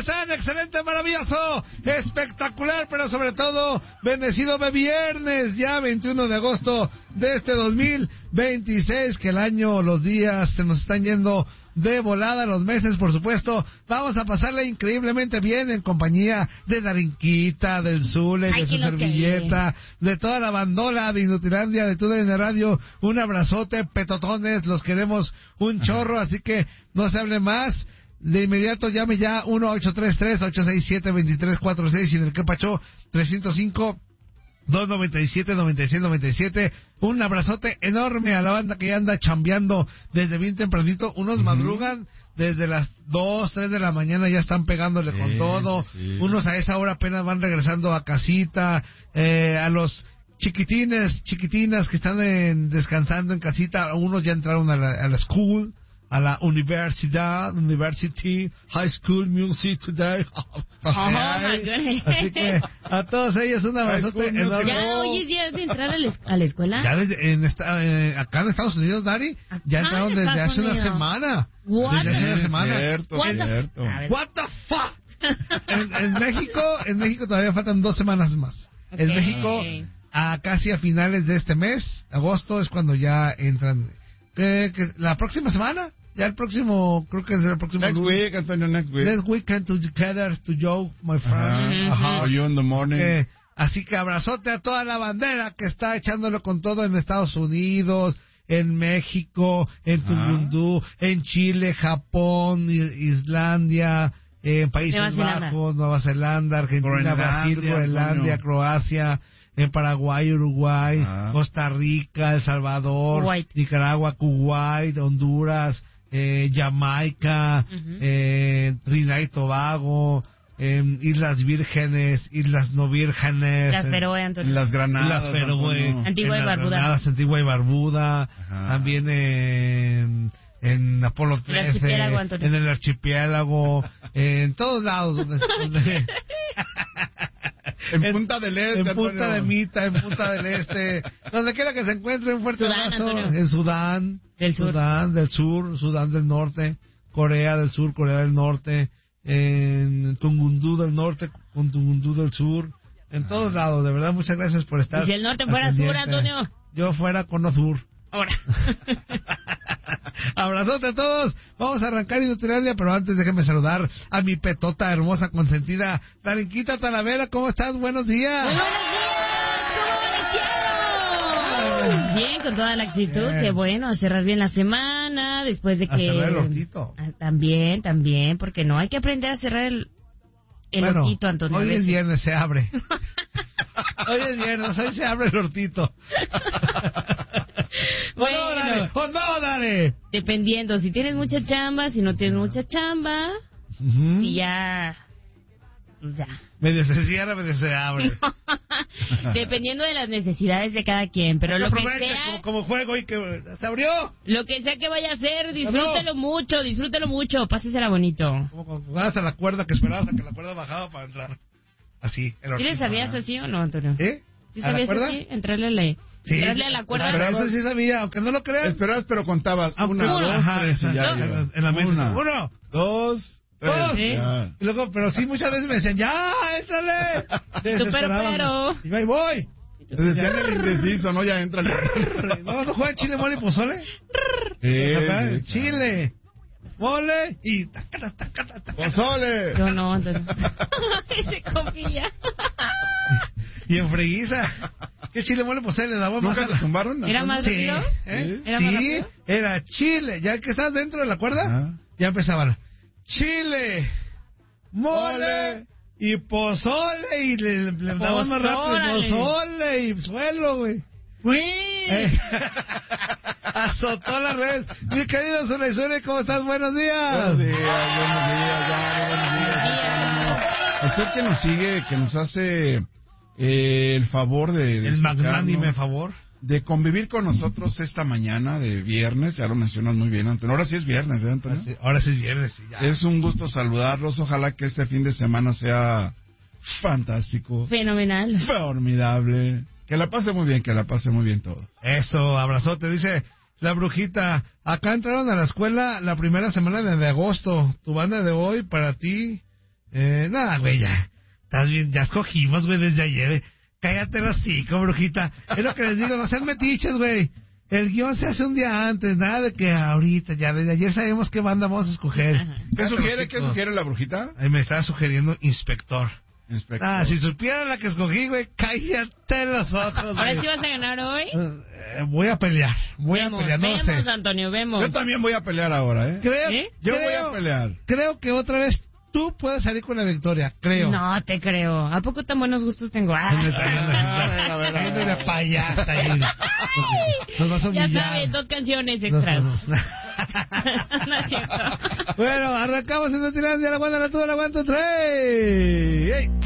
están? Excelente, maravilloso, espectacular, pero sobre todo, bendecido de viernes, ya 21 de agosto de este 2026, que el año, los días se nos están yendo de volada, los meses, por supuesto. Vamos a pasarle increíblemente bien en compañía de Darinquita, del Zule, de su servilleta, de toda la bandola de Inutilandia, de TUDN Radio. Un abrazote, petotones, los queremos un chorro, así que no se hable más. De inmediato llame ya 1-833-867-2346 y en el que pachó 305-297-9697. Un abrazote enorme a la banda que ya anda chambeando desde bien tempranito. Unos madrugan desde las 2, 3 de la mañana, ya están pegándole con todo. Sí. Unos a esa hora apenas van regresando a casita. A los chiquitinas que están descansando en casita, unos ya entraron a la school, a la University, High School Music Today. Así que a todos ellos un abrazote enorme. ¿Ya hoy es día de entrar a la escuela? Ya acá en Estados Unidos, Dari, ya entraron desde hace una semana. What? Desde hace una semana. Cierto. What the fuck? En México todavía faltan 2 semanas más. Okay. En México, casi a finales de este mes, agosto, es cuando ya entran. La próxima semana. Ya el próximo, creo que es el próximo next week, Antonio, next week. Next weekend together to Joe, my friend. Are you in the morning? Así que abrazote a toda la bandera que está echándolo con todo en Estados Unidos, en México, en Tungundú, en Chile, Japón, Islandia, en Países Bajos, Nueva Zelanda, Argentina, Brasil, Groenlandia, Croacia, en Paraguay, Uruguay, Costa Rica, El Salvador, Nicaragua, Kuwait, Honduras, Jamaica, Trinidad y Tobago, Islas Vírgenes, Islas No Vírgenes, las Feroe, Antonio. Las Granadas, las Feroe, Antigua y Barbuda, Granadas, Antigua y Barbuda, también en Apolo 13, en el archipiélago, en todos lados donde en Punta del Este, en Punta de Mita, en Punta del Este, donde quiera que se encuentre, un fuerte abrazo. En Sudán del Sur, Sudán del Norte, Corea del Sur, Corea del Norte, en Tungundú del Norte, con Tungundú del Sur, en todos lados. De verdad, muchas gracias por estar. ¿Y si el norte fuera sur, Antonio? Yo fuera cono sur. Ahora. Abrazote a todos. Vamos a arrancar Inutilandia, pero antes déjenme saludar a mi petota hermosa, consentida, Darinquita Talavera. ¿Cómo estás? Buenos días. Muy buenos días. ¿Cómo amanecieron? Bien, con toda la actitud. Qué bueno, a cerrar bien la semana, después de que... A cerrar el hortito. También, porque no hay que aprender a cerrar el hortito, Antonio. Hoy es viernes, se abre. Hoy es viernes, hoy se abre el hortito. Bueno, dale. Dependiendo, si tienes mucha chamba, si no tienes mucha chamba, y ya. Medio se cierra, medio se abre. Dependiendo de las necesidades de cada quien, pero lo que sea, como juego y que se abrió. Lo que sea que vaya a hacer, disfrútelo mucho, pásesela bonito. Como cuando jugabas a la cuerda, que esperabas a que la cuerda bajaba para entrar. Así, el hortito. ¿Sí le sabías así o no, Antonio? ¿Sí sabías así? Entrarle a la cuerda. Pero eso sí sabía, aunque no lo creas. Esperabas, pero contabas. 1, 2, 3 y ya. En la mesa. 1, 2, 3. ¿Sí? Y luego, pero sí, muchas veces me decían, ¡ya, éntrale! Pero. Y ahí voy. Te decían el indeciso, ¿no? Ya éntrale. ¿No juegan chile, mole y pozole? Chile, mole y... ¡Pozole! Yo no, entonces... Se confía. Y en freguiza. ¿Qué chile, mole, pozole le daba más? ¿Nunca te tumbaron? ¿Era más rápido? ¿Era más rápido? Era chile. Ya que estabas dentro de la cuerda, ya empezaban. Chile, mole y pozole. Y le daban más rápido. Pozole y suelo, güey. Azotó la red. Mi querido Zule, ¿cómo estás? Buenos días. Buenos días. A usted que nos sigue, que nos hace el favor de el magnánime favor de convivir con nosotros esta mañana de viernes. Ya lo mencionas muy bien, Antonio. Ahora sí es viernes, ¿eh, Antonio? Ahora sí es viernes, sí, ya. Es un gusto saludarlos. Ojalá que este fin de semana sea fantástico, fenomenal, formidable. Que la pase muy bien todos. Eso, abrazote. Dice la brujita, acá entraron a la escuela la primera semana de agosto. Tu banda de hoy para ti Nada, güey, ya. Estás bien, ya escogimos, güey, desde ayer. Cállate el hocico, brujita. Es lo que les digo, no sean metiches, güey. El guión se hace un día antes, nada de que ahorita, ya desde ayer sabemos qué banda vamos a escoger. ¿Qué sugiere la brujita? Ahí me estaba sugiriendo Inspector. Si supiera la que escogí, güey, cállate los ojos. Ahora sí vas a ganar hoy. Voy a pelear, no sé. Antonio, vemos. Yo también voy a pelear ahora, Yo voy a pelear. Creo que otra vez tú puedes salir con la victoria, creo. No te creo. ¿A poco tan buenos gustos tengo? A ver. De payasa ahí. Nos vas a humillar. Ya sabes, 2 canciones extras. No es cierto. Bueno, arrancamos en Notilandia, la aguanta, la tuya, la aguanto, 3. ¡Hey!